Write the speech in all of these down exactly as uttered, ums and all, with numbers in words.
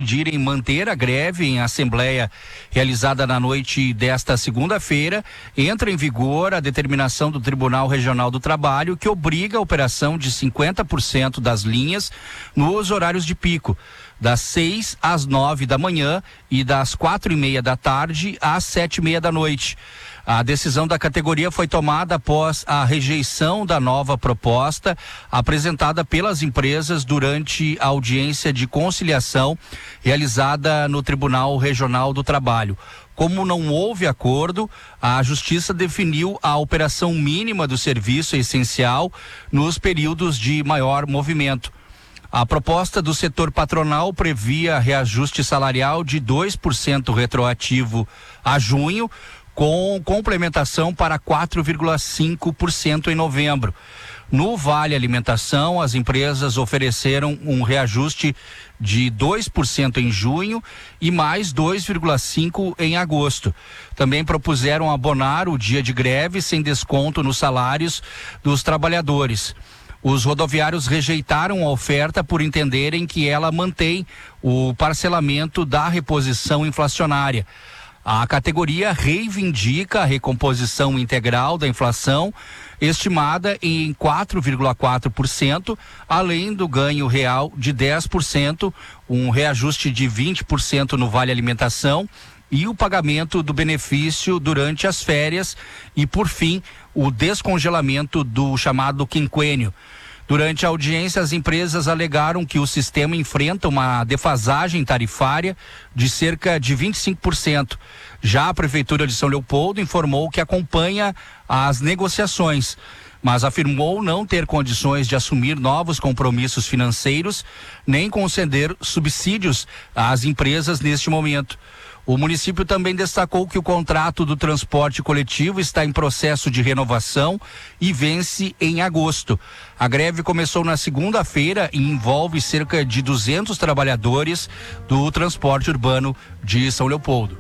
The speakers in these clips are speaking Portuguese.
decidirem manter a greve em assembleia realizada na noite desta segunda-feira, entra em vigor a determinação do Tribunal Regional do Trabalho que obriga a operação de cinquenta por cento das linhas nos horários de pico, das seis às nove da manhã e das quatro e meia da tarde às sete e meia da noite. A decisão da categoria foi tomada após a rejeição da nova proposta apresentada pelas empresas durante a audiência de conciliação realizada no Tribunal Regional do Trabalho. Como não houve acordo, a Justiça definiu a operação mínima do serviço essencial nos períodos de maior movimento. A proposta do setor patronal previa reajuste salarial de dois por cento retroativo a junho, com complementação para quatro vírgula cinco por cento em novembro. No Vale Alimentação, as empresas ofereceram um reajuste de dois por cento em junho e mais dois vírgula cinco por cento em agosto. Também propuseram abonar o dia de greve sem desconto nos salários dos trabalhadores. Os rodoviários rejeitaram a oferta por entenderem que ela mantém o parcelamento da reposição inflacionária. A categoria reivindica a recomposição integral da inflação, estimada em quatro vírgula quatro por cento, além do ganho real de dez por cento, um reajuste de vinte por cento no Vale Alimentação e o pagamento do benefício durante as férias e, por fim, o descongelamento do chamado quinquênio. Durante a audiência, as empresas alegaram que o sistema enfrenta uma defasagem tarifária de cerca de vinte e cinco por cento. Já a Prefeitura de São Leopoldo informou que acompanha as negociações, mas afirmou não ter condições de assumir novos compromissos financeiros nem conceder subsídios às empresas neste momento. O município também destacou que o contrato do transporte coletivo está em processo de renovação e vence em agosto. A greve começou na segunda-feira e envolve cerca de duzentos trabalhadores do transporte urbano de São Leopoldo.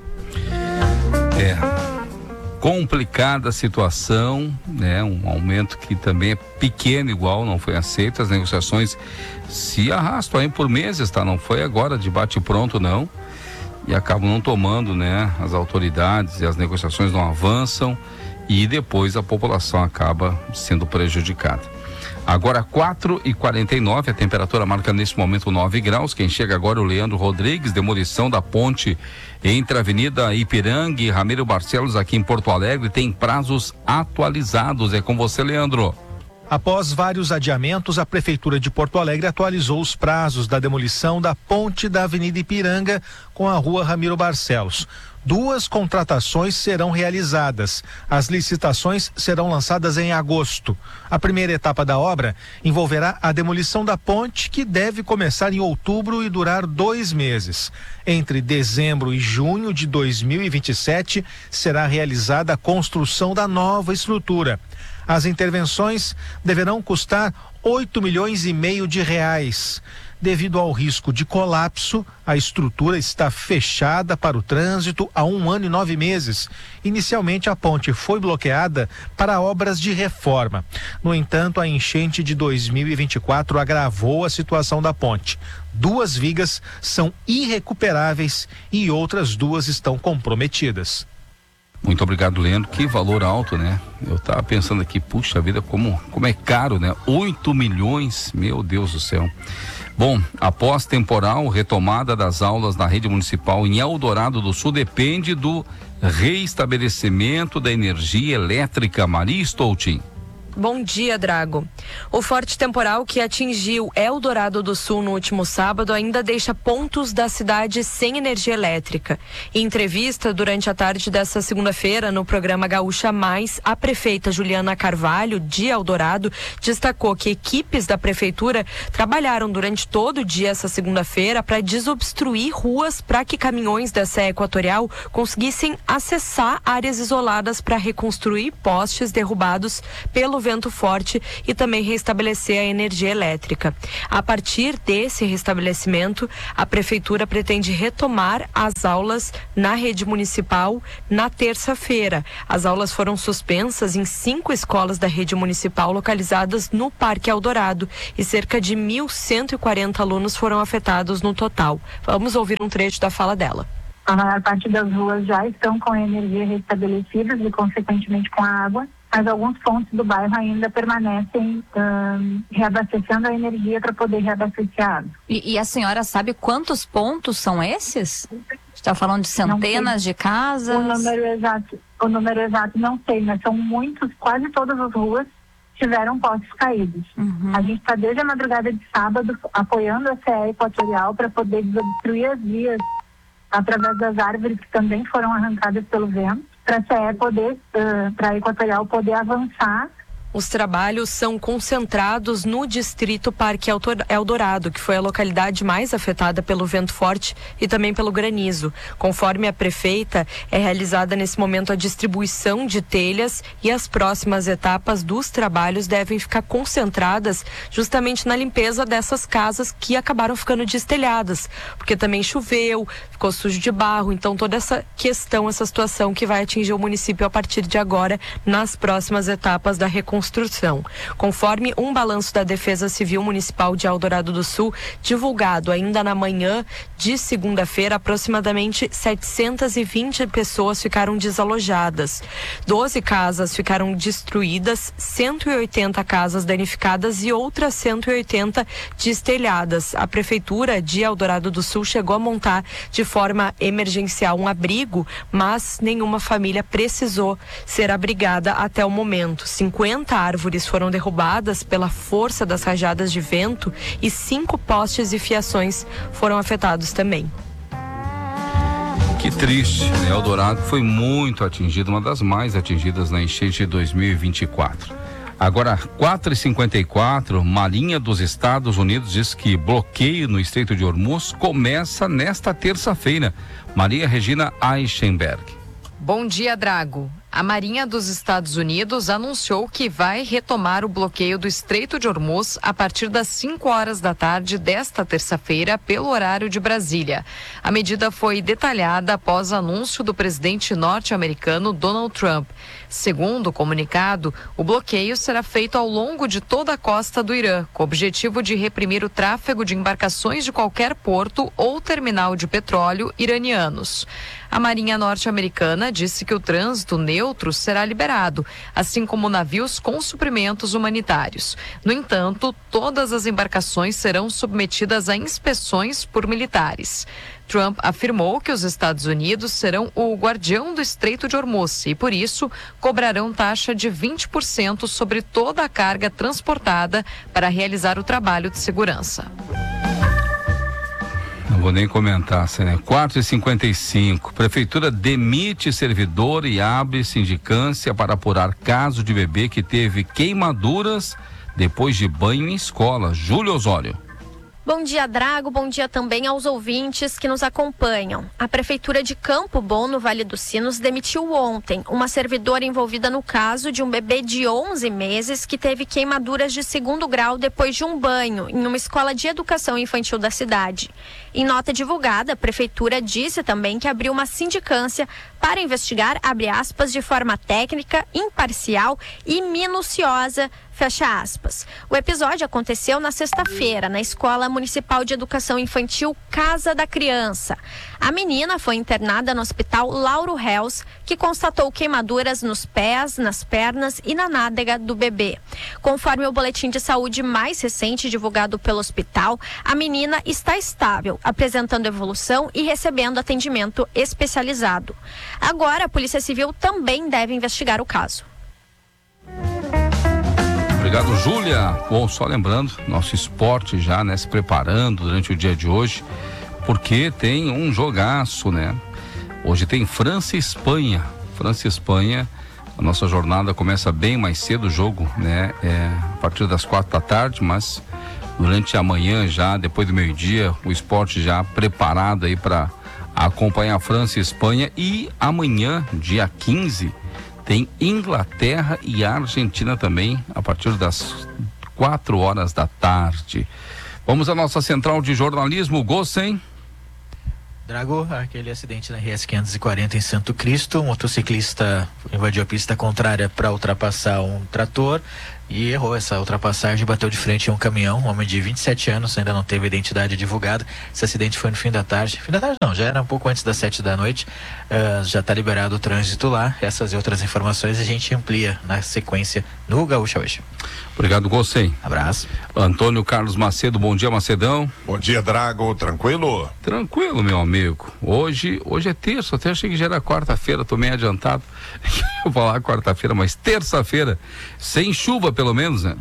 É complicada a situação, né? Um aumento que também é pequeno igual, não foi aceito. As negociações se arrastam aí por meses, tá? Não foi agora de bate pronto, não. E acabam não tomando, né? As autoridades e as negociações não avançam e depois a população acaba sendo prejudicada. Agora quatro e quarenta e nove, a temperatura marca nesse momento nove graus. Quem chega agora é o Leandro Rodrigues. Demolição da ponte entre a Avenida Ipiranga e Ramiro Barcelos aqui em Porto Alegre tem prazos atualizados. É com você, Leandro. Após vários adiamentos, a Prefeitura de Porto Alegre atualizou os prazos da demolição da ponte da Avenida Ipiranga com a Rua Ramiro Barcelos. Duas contratações serão realizadas. As licitações serão lançadas em agosto. A primeira etapa da obra envolverá a demolição da ponte, que deve começar em outubro e durar dois meses. Entre dezembro e junho de dois mil e vinte e sete, será realizada a construção da nova estrutura. As intervenções deverão custar oito milhões e meio de reais. Devido ao risco de colapso, a estrutura está fechada para o trânsito há um ano e nove meses. Inicialmente, a ponte foi bloqueada para obras de reforma. No entanto, a enchente de dois mil e vinte e quatro agravou a situação da ponte. Duas vigas são irrecuperáveis e outras duas estão comprometidas. Muito obrigado, Leandro. Que valor alto, né? Eu estava pensando aqui, puxa vida, como, como é caro, né? oito milhões, meu Deus do céu. Bom, após temporal, retomada das aulas na rede municipal em Eldorado do Sul depende do reestabelecimento da energia elétrica. Maria Stoutin. Bom dia, Drago. O forte temporal que atingiu Eldorado do Sul no último sábado ainda deixa pontos da cidade sem energia elétrica. Em entrevista durante a tarde desta segunda-feira no programa Gaúcha Mais, a prefeita Juliana Carvalho, de Eldorado, destacou que equipes da prefeitura trabalharam durante todo o dia essa segunda-feira para desobstruir ruas para que caminhões da Serra Equatorial conseguissem acessar áreas isoladas para reconstruir postes derrubados pelo vento forte e também restabelecer a energia elétrica. A partir desse restabelecimento, a Prefeitura pretende retomar as aulas na rede municipal na terça-feira. As aulas foram suspensas em cinco escolas da rede municipal localizadas no Parque Eldorado e cerca de mil cento e quarenta alunos foram afetados no total. Vamos ouvir um trecho da fala dela. A maior parte das ruas já estão com a energia restabelecidas e, consequentemente, com a água, mas alguns pontos do bairro ainda permanecem hum, reabastecendo a energia para poder reabastecer a água. E, e a senhora sabe quantos pontos são esses? Está falando de centenas de casas? O número exato, o número exato não sei, mas são muitos, quase todas as ruas tiveram postes caídos. Uhum. A gente está desde a madrugada de sábado apoiando a C E Equatorial para poder desobstruir as vias através das árvores que também foram arrancadas pelo vento, para a C E poder, uh, para a Equatorial poder avançar. Os trabalhos são concentrados no distrito Parque Eldorado, que foi a localidade mais afetada pelo vento forte e também pelo granizo. Conforme a prefeita, é realizada nesse momento a distribuição de telhas e as próximas etapas dos trabalhos devem ficar concentradas justamente na limpeza dessas casas que acabaram ficando destelhadas, porque também choveu, ficou sujo de barro, então toda essa questão, essa situação que vai atingir o município a partir de agora nas próximas etapas da reconstrução. Construção. Conforme um balanço da Defesa Civil Municipal de Eldorado do Sul, divulgado ainda na manhã de segunda-feira, aproximadamente setecentas e vinte pessoas ficaram desalojadas. doze casas ficaram destruídas, cento e oitenta casas danificadas e outras cento e oitenta destelhadas. A Prefeitura de Eldorado do Sul chegou a montar de forma emergencial um abrigo, mas nenhuma família precisou ser abrigada até o momento. cinquenta árvores foram derrubadas pela força das rajadas de vento e cinco postes e fiações foram afetados também. Que triste, né? Eldorado foi muito atingido, uma das mais atingidas na enchente de dois mil e vinte e quatro. Agora, quatro e cinquenta e quatro, Marinha dos Estados Unidos diz que bloqueio no Estreito de Hormuz começa nesta terça-feira. Maria Regina Eichenberg. Bom dia, Drago. A Marinha dos Estados Unidos anunciou que vai retomar o bloqueio do Estreito de Hormuz a partir das cinco horas da tarde desta terça-feira, pelo horário de Brasília. A medida foi detalhada após anúncio do presidente norte-americano Donald Trump. Segundo o comunicado, o bloqueio será feito ao longo de toda a costa do Irã, com o objetivo de reprimir o tráfego de embarcações de qualquer porto ou terminal de petróleo iranianos. A Marinha norte-americana disse que o trânsito neutro será liberado, assim como navios com suprimentos humanitários. No entanto, todas as embarcações serão submetidas a inspeções por militares. Trump afirmou que os Estados Unidos serão o guardião do Estreito de Hormuz e, por isso, cobrarão taxa de vinte por cento sobre toda a carga transportada para realizar o trabalho de segurança. Não vou nem comentar, né? quatro e cinquenta e cinco. Prefeitura demite servidor e abre sindicância para apurar caso de bebê que teve queimaduras depois de banho em escola. Júlio Osório. Bom dia, Drago. Bom dia também aos ouvintes que nos acompanham. A Prefeitura de Campo Bom, no Vale dos Sinos, demitiu ontem uma servidora envolvida no caso de um bebê de onze meses que teve queimaduras de segundo grau depois de um banho em uma escola de educação infantil da cidade. Em nota divulgada, a Prefeitura disse também que abriu uma sindicância para investigar, abre aspas, de forma técnica, imparcial e minuciosa, fecha aspas. O episódio aconteceu na sexta-feira, na Escola Municipal de Educação Infantil Casa da Criança. A menina foi internada no Hospital Lauro Reus, que constatou queimaduras nos pés, nas pernas e na nádega do bebê. Conforme o boletim de saúde mais recente divulgado pelo hospital, a menina está estável, apresentando evolução e recebendo atendimento especializado. Agora, a Polícia Civil também deve investigar o caso. Obrigado, Júlia. Bom, só lembrando, nosso esporte já, né, se preparando durante o dia de hoje, porque tem um jogaço, né? Hoje tem França e Espanha. França e Espanha, a nossa jornada começa bem mais cedo o jogo, né? É, a partir das quatro da tarde, mas durante a manhã já, depois do meio-dia, o esporte já preparado aí para acompanhar a França e Espanha. E amanhã, dia quinze, Tem Inglaterra e Argentina também, a partir das quatro horas da tarde. Vamos à nossa central de jornalismo, Gossen. Drago, aquele acidente na R S quinhentos e quarenta em Santo Cristo, um motociclista invadiu a pista contrária para ultrapassar um trator e errou essa ultrapassagem, bateu de frente em um caminhão. Um homem de vinte e sete anos, ainda não teve identidade divulgada. Esse acidente foi no fim da tarde. Fim da tarde não, já era um pouco antes das sete da noite. Uh, já está liberado o trânsito lá. Essas e outras informações a gente amplia na sequência no Gaúcha hoje. Obrigado, Gossen. Abraço. Antônio Carlos Macedo, bom dia, Macedão. Bom dia, Drago, tranquilo? Tranquilo, meu amigo. Hoje, hoje é terça, até achei que já era quarta-feira, tô meio adiantado. Eu vou falar quarta-feira, mas terça-feira, sem chuva pelo menos, né?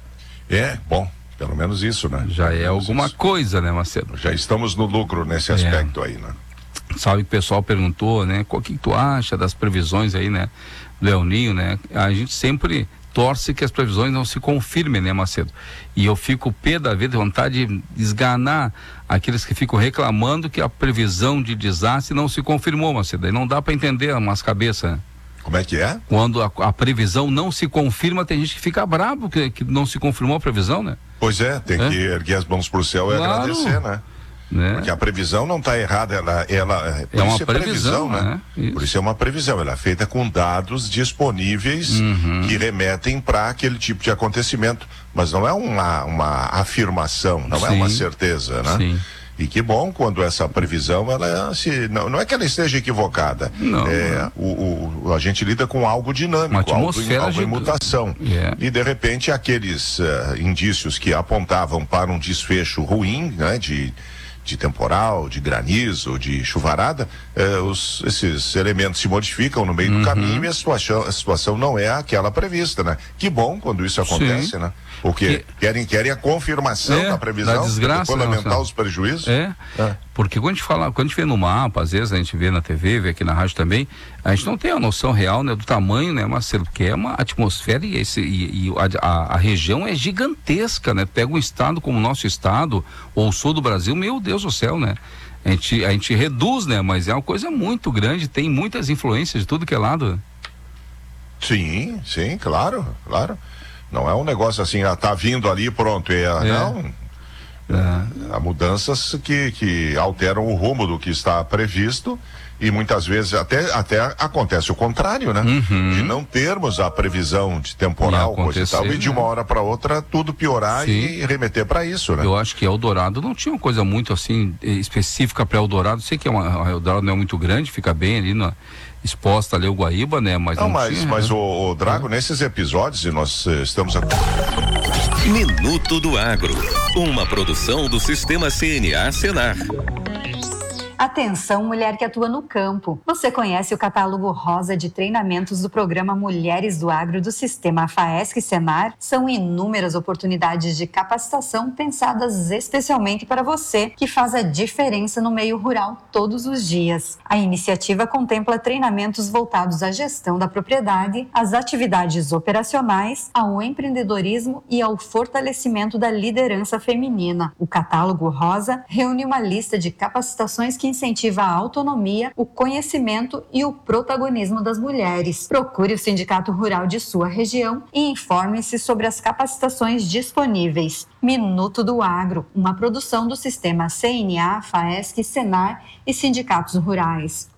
É, bom, pelo menos isso, né? Já é alguma isso. coisa, né, Macedo? Já estamos no lucro nesse aspecto é. aí, né? Sabe, o pessoal perguntou, né? O que, que tu acha das previsões aí, né? Do El Ninho, né? A gente sempre torce que as previsões não se confirmem, né, Macedo? E eu fico pé da vida, vontade de esganar aqueles que ficam reclamando que a previsão de desastre não se confirmou, Macedo. E não dá para entender umas cabeças, né? Como é que é? Quando a, a previsão não se confirma, tem gente que fica bravo que, que não se confirmou a previsão, né? Pois é, tem é? que erguer as mãos pro céu e claro. agradecer, né? Né? Porque a previsão não está errada, ela, ela é uma previsão, previsão, né? né? Por isso é uma previsão, ela é feita com dados disponíveis uhum. que remetem para aquele tipo de acontecimento, mas não é uma, uma afirmação, não Sim. é uma certeza, né? Sim. E que bom quando essa previsão, ela se, não, não é que ela esteja equivocada, não, é, não. O, o, a gente lida com algo dinâmico, algo em, algo em mutação, yeah. e de repente aqueles uh, indícios que apontavam para um desfecho ruim, né, de de temporal, de granizo, de chuvarada, eh, os, esses elementos se modificam no meio uhum. do caminho e a situação, a situação não é aquela prevista, né? Que bom quando isso acontece, Sim. né? Porque que... querem, querem a confirmação é, da previsão, da desgraça, depois lamentar os prejuízos. É, é, porque quando a gente fala, quando a gente vê no mapa, às vezes a gente vê na T V, vê aqui na rádio também, a gente não tem a noção real, né, do tamanho, né, Marcelo, porque é uma atmosfera e, esse, e, e a, a, a região é gigantesca, né? Pega um estado como o nosso estado, ou o sul do Brasil, meu Deus do céu, né? A gente, a gente reduz, né? Mas é uma coisa muito grande, tem muitas influências de tudo que é lado. Sim, sim, claro, claro. Não é um negócio assim, ah, tá vindo ali, pronto. É, é. Não. É. Há mudanças que, que alteram o rumo do que está previsto e muitas vezes até, até acontece o contrário, né? Uhum. De não termos a previsão de temporal, coisa e tal, e de uma hora para outra tudo piorar Sim. e remeter para isso, né? Eu acho que Eldorado não tinha uma coisa muito assim específica para Eldorado. Sei que é uma, a Eldorado não é muito grande, fica bem ali na exposta ali o Guaíba, né? Mas não, não mas, tinha, mas né? o, o Drago, é. nesses episódios, e nós uh, estamos a... Minuto do Agro, uma produção do Sistema C N A Senar. Atenção, mulher que atua no campo. Você conhece o catálogo rosa de treinamentos do programa Mulheres do Agro do Sistema FAESC Senar? São inúmeras oportunidades de capacitação pensadas especialmente para você, que faz a diferença no meio rural todos os dias. A iniciativa contempla treinamentos voltados à gestão da propriedade, às atividades operacionais, ao empreendedorismo e ao fortalecimento da liderança feminina. O catálogo rosa reúne uma lista de capacitações que incentiva a autonomia, o conhecimento e o protagonismo das mulheres. Procure o Sindicato Rural de sua região e informe-se sobre as capacitações disponíveis. Minuto do Agro, uma produção do Sistema C N A, FAESC, Senar e Sindicatos Rurais.